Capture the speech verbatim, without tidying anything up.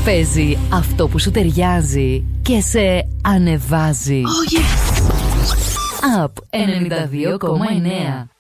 Παίζει αυτό που σου ταιριάζει και σε ανεβάζει. Oh yes! Up ενενήντα δύο κόμμα εννέα.